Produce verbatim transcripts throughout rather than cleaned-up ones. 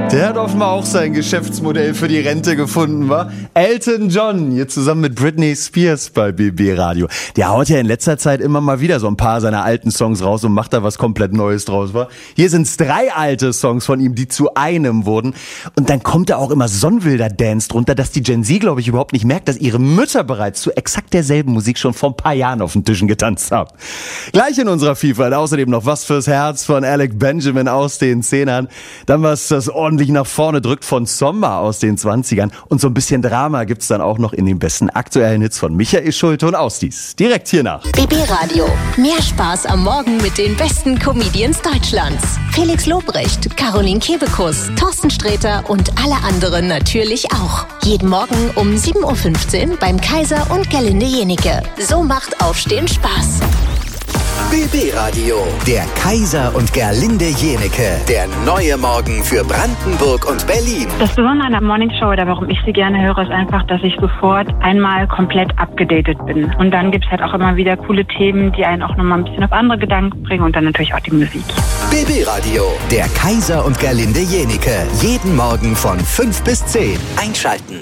Der hat offenbar auch sein Geschäftsmodell für die Rente gefunden, wa? Elton John, hier zusammen mit Britney Spears bei B B Radio. Der haut ja in letzter Zeit immer mal wieder so ein paar seiner alten Songs raus und macht da was komplett Neues draus, wa? Hier sind's drei alte Songs von ihm, die zu einem wurden. Und dann kommt da auch immer so ein wilder Dance drunter, dass die Gen Z, glaube ich, überhaupt nicht merkt, dass ihre Mütter bereits zu exakt derselben Musik schon vor ein paar Jahren auf den Tischen getanzt haben. Gleich in unserer Vielfalt außerdem noch was fürs Herz von Alec Benjamin aus den Zehnern. Dann was das ordentlich nach vorne drückt von Sommer aus den zwanzigern. Und so ein bisschen Drama gibt's dann auch noch in den besten aktuellen Hits von Michael Schulte und Ausdies. Direkt hier nach. B B Radio. Mehr Spaß am Morgen mit den besten Comedians Deutschlands. Felix Lobrecht, Caroline Kebekus, Thorsten Sträter und alle anderen natürlich auch. Jeden Morgen um sieben Uhr fünfzehn beim Kaiser und Gerlinde Jenike. So macht Aufstehen Spaß. B B Radio, der Kaiser und Gerlinde Jenike, der neue Morgen für Brandenburg und Berlin. Das Besondere an der Morningshow oder warum ich sie gerne höre, ist einfach, dass ich sofort einmal komplett abgedatet bin. Und dann gibt's halt auch immer wieder coole Themen, die einen auch nochmal ein bisschen auf andere Gedanken bringen und dann natürlich auch die Musik. B B Radio, der Kaiser und Gerlinde Jenike, jeden Morgen von fünf bis zehn. Einschalten.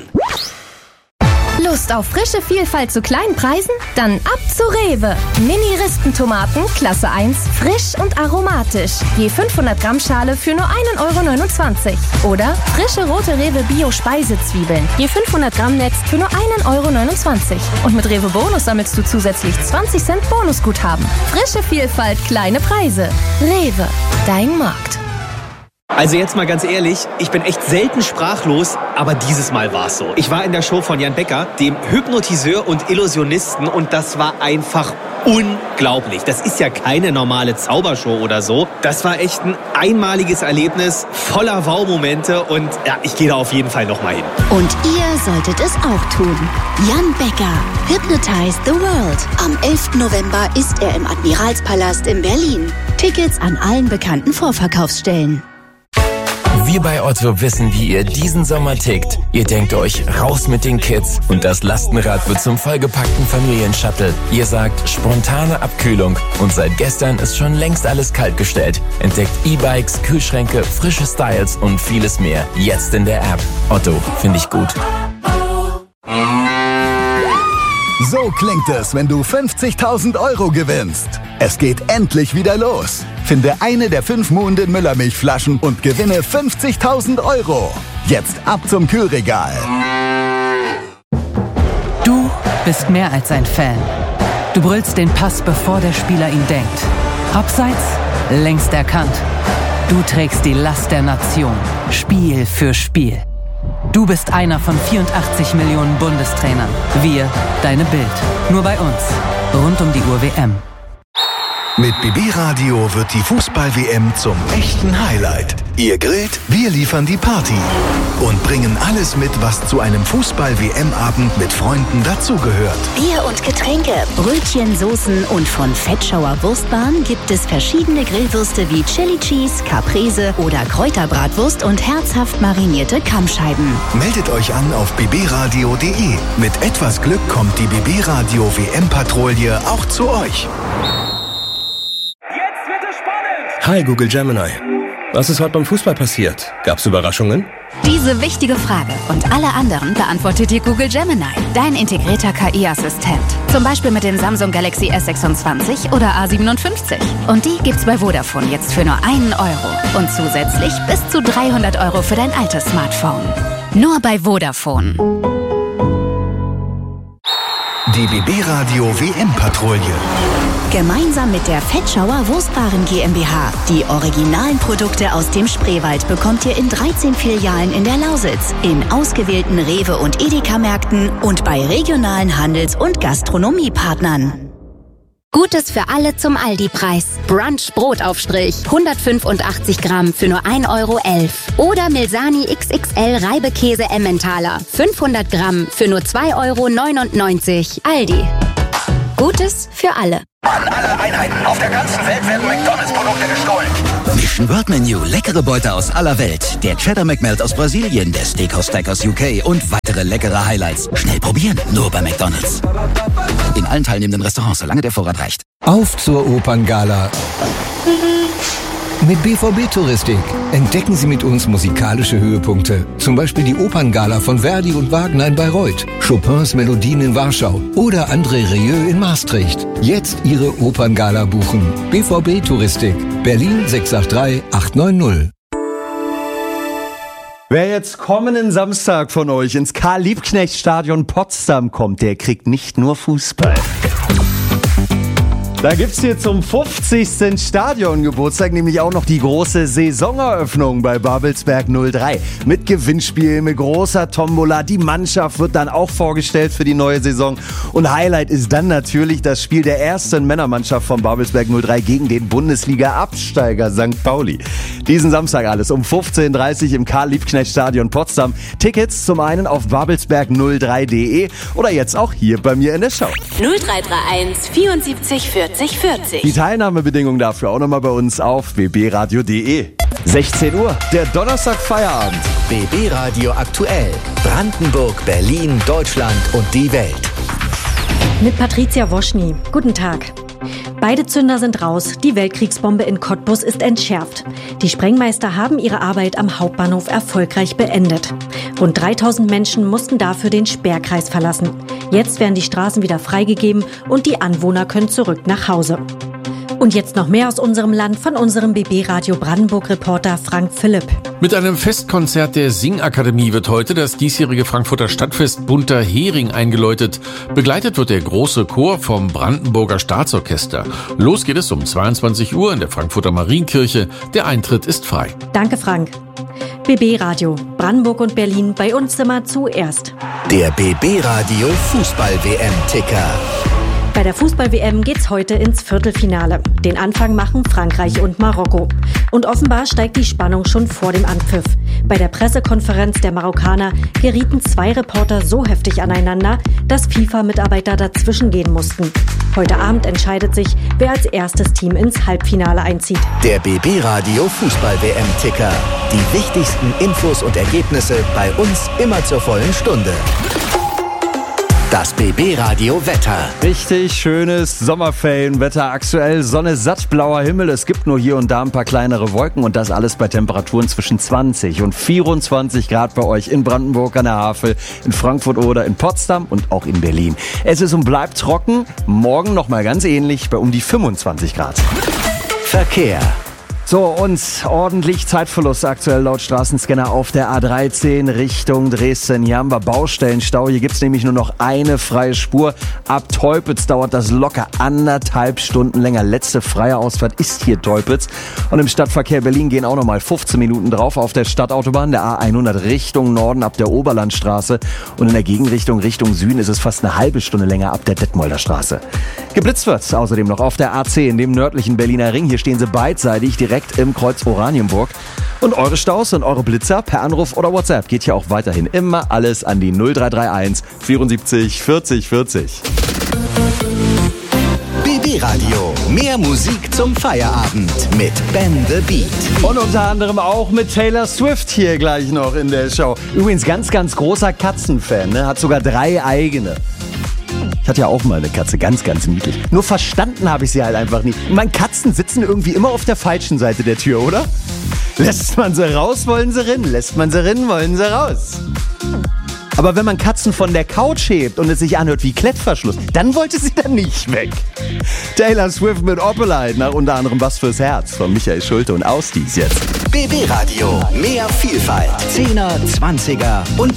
Lust auf frische Vielfalt zu kleinen Preisen? Dann ab zu Rewe. Mini-Rispentomaten, Klasse eins, frisch und aromatisch. Je fünfhundert Gramm Schale für nur ein Euro neunundzwanzig. Oder frische rote Rewe Bio-Speisezwiebeln. Je fünfhundert Gramm Netz für nur ein Euro neunundzwanzig. Und mit Rewe Bonus sammelst du zusätzlich zwanzig Cent Bonusguthaben. Frische Vielfalt, kleine Preise. Rewe, dein Markt. Also jetzt mal ganz ehrlich, ich bin echt selten sprachlos, aber dieses Mal war's so. Ich war in der Show von Jan Becker, dem Hypnotiseur und Illusionisten, und das war einfach unglaublich. Das ist ja keine normale Zaubershow oder so. Das war echt ein einmaliges Erlebnis, voller Wow-Momente, und ja, ich gehe da auf jeden Fall nochmal hin. Und ihr solltet es auch tun. Jan Becker, Hypnotize the World. Am elften November ist er im Admiralspalast in Berlin. Tickets an allen bekannten Vorverkaufsstellen. Wir bei Otto wissen, wie ihr diesen Sommer tickt. Ihr denkt euch, raus mit den Kids, und das Lastenrad wird zum vollgepackten Familienshuttle. Ihr sagt, spontane Abkühlung, und seit gestern ist schon längst alles kaltgestellt. Entdeckt E-Bikes, Kühlschränke, frische Styles und vieles mehr. Jetzt in der App. Otto, finde ich gut. So klingt es, wenn du fünfzigtausend Euro gewinnst. Es geht endlich wieder los. Finde eine der fünf Muhnden Müllermilchflaschen und gewinne fünfzigtausend Euro. Jetzt ab zum Kühlregal. Du bist mehr als ein Fan. Du brüllst den Pass, bevor der Spieler ihn denkt. Abseits, längst erkannt. Du trägst die Last der Nation, Spiel für Spiel. Du bist einer von vierundachtzig Millionen Bundestrainern. Wir, deine Bild. Nur bei uns. Rund um die Uhr W M. Mit B B Radio wird die Fußball-W M zum echten Highlight. Ihr grillt, wir liefern die Party. Und bringen alles mit, was zu einem Fußball-W M-Abend mit Freunden dazugehört. Bier und Getränke, Brötchen, Soßen und von Fettschauer Wurstbahn gibt es verschiedene Grillwürste wie Chili Cheese, Caprese oder Kräuterbratwurst und herzhaft marinierte Kammscheiben. Meldet euch an auf b b radio punkt d e. Mit etwas Glück kommt die B B Radio W M-Patrouille auch zu euch. Hi Google Gemini. Was ist heute beim Fußball passiert? Gab's Überraschungen? Diese wichtige Frage und alle anderen beantwortet dir Google Gemini, dein integrierter K I-Assistent. Zum Beispiel mit dem Samsung Galaxy S sechsundzwanzig oder A siebenundfünfzig. Und die gibt's bei Vodafone jetzt für nur einen Euro. Und zusätzlich bis zu dreihundert Euro für dein altes Smartphone. Nur bei Vodafone. Die B B Radio W M-Patrouille. Gemeinsam mit der Fettschauer Wurstwaren GmbH. Die originalen Produkte aus dem Spreewald bekommt ihr in dreizehn Filialen in der Lausitz, in ausgewählten Rewe- und Edeka-Märkten und bei regionalen Handels- und Gastronomiepartnern. Gutes für alle zum Aldi-Preis. Brunch Brotaufstrich, hundertfünfundachtzig Gramm für nur ein Euro elf. Oder Milsani X X L Reibekäse Emmentaler, fünfhundert Gramm für nur zwei Euro neunundneunzig. Aldi. Gutes für alle. An alle Einheiten auf der ganzen Welt werden McDonalds-Produkte gestohlen. Mission World Menu, leckere Beute aus aller Welt. Der Cheddar McMelt aus Brasilien, der Steakhouse Stack aus U K und weitere leckere Highlights. Schnell probieren, nur bei McDonalds. In allen teilnehmenden Restaurants, solange der Vorrat reicht. Auf zur Operngala. Mit B V B-Touristik entdecken Sie mit uns musikalische Höhepunkte. Zum Beispiel die Operngala von Verdi und Wagner in Bayreuth, Chopins Melodien in Warschau oder André Rieu in Maastricht. Jetzt Ihre Operngala buchen. B V B-Touristik, Berlin sechs acht drei acht neun null. Wer jetzt kommenden Samstag von euch ins Karl-Liebknecht-Stadion Potsdam kommt, der kriegt nicht nur Fußball. Da gibt's hier zum fünfzigsten Stadiongeburtstag nämlich auch noch die große Saisoneröffnung bei Babelsberg null drei. Mit Gewinnspiel, mit großer Tombola. Die Mannschaft wird dann auch vorgestellt für die neue Saison. Und Highlight ist dann natürlich das Spiel der ersten Männermannschaft von Babelsberg null drei gegen den Bundesliga-Absteiger Sankt Pauli. Diesen Samstag alles um fünfzehn Uhr dreißig im Karl-Liebknecht-Stadion Potsdam. Tickets zum einen auf babelsberg null drei punkt de oder jetzt auch hier bei mir in der Show. null drei drei eins vierundsiebzig vierzig vierzig. Die Teilnahmebedingungen dafür auch nochmal bei uns auf b b radio punkt de. sechzehn Uhr, der Donnerstag-Feierabend. B B Radio aktuell. Brandenburg, Berlin, Deutschland und die Welt. Mit Patricia Woschny. Guten Tag. Beide Zünder sind raus. Die Weltkriegsbombe in Cottbus ist entschärft. Die Sprengmeister haben ihre Arbeit am Hauptbahnhof erfolgreich beendet. Rund dreitausend Menschen mussten dafür den Sperrkreis verlassen. Jetzt werden die Straßen wieder freigegeben und die Anwohner können zurück nach Hause. Und jetzt noch mehr aus unserem Land von unserem B B Radio Brandenburg-Reporter Frank Philipp. Mit einem Festkonzert der Singakademie wird heute das diesjährige Frankfurter Stadtfest Bunter Hering eingeläutet. Begleitet wird der große Chor vom Brandenburger Staatsorchester. Los geht es um zweiundzwanzig Uhr in der Frankfurter Marienkirche. Der Eintritt ist frei. Danke, Frank. B B Radio, Brandenburg und Berlin, bei uns immer zuerst. Der B B Radio Fußball-W M-Ticker. Bei der Fußball-W M geht's heute ins Viertelfinale. Den Anfang machen Frankreich und Marokko. Und offenbar steigt die Spannung schon vor dem Anpfiff. Bei der Pressekonferenz der Marokkaner gerieten zwei Reporter so heftig aneinander, dass FIFA-Mitarbeiter dazwischen gehen mussten. Heute Abend entscheidet sich, wer als erstes Team ins Halbfinale einzieht. Der B B Radio Fußball-W M-Ticker. Die wichtigsten Infos und Ergebnisse bei uns immer zur vollen Stunde. Das B B Radio Wetter. Richtig schönes Sommerferienwetter. Aktuell Sonne, satt, blauer Himmel. Es gibt nur hier und da ein paar kleinere Wolken und das alles bei Temperaturen zwischen zwanzig und vierundzwanzig Grad bei euch in Brandenburg an der Havel, in Frankfurt oder in Potsdam und auch in Berlin. Es ist und bleibt trocken. Morgen nochmal ganz ähnlich bei um die fünfundzwanzig Grad. Verkehr. So, und ordentlich Zeitverlust aktuell laut Straßenscanner auf der A dreizehn Richtung Dresden. Hier haben wir Baustellenstau. Hier gibt's nämlich nur noch eine freie Spur. Ab Teupitz dauert das locker anderthalb Stunden länger. Letzte freie Ausfahrt ist hier Teupitz. Und im Stadtverkehr Berlin gehen auch nochmal fünfzehn Minuten drauf. Auf der Stadtautobahn, der A hundert Richtung Norden ab der Oberlandstraße. Und in der Gegenrichtung Richtung Süden ist es fast eine halbe Stunde länger ab der Detmolder Straße. Geblitzt wird's außerdem noch auf der A zehn, dem nördlichen Berliner Ring. Hier stehen sie beidseitig direkt im Kreuz Oranienburg. Und eure Staus und eure Blitzer per Anruf oder WhatsApp geht hier auch weiterhin immer alles an die null drei drei eins vierundsiebzig vierzig vierzig. B B Radio. Mehr Musik zum Feierabend mit Ben the Beat. Und unter anderem auch mit Taylor Swift hier gleich noch in der Show. Übrigens ganz, ganz großer Katzenfan, ne? Hat sogar drei eigene. Ich hatte ja auch mal eine Katze, ganz, ganz niedlich. Nur verstanden habe ich sie halt einfach nie. Ich meine, Katzen sitzen irgendwie immer auf der falschen Seite der Tür, oder? Lässt man sie raus, wollen sie rein. Lässt man sie rein, wollen sie raus. Aber wenn man Katzen von der Couch hebt und es sich anhört wie Klettverschluss, dann wollte sie dann nicht weg. Taylor Swift mit Opelite, nach unter anderem Was fürs Herz von Michael Schulte und Ausdies jetzt. B B Radio, mehr Vielfalt, Zehner, Zwanziger und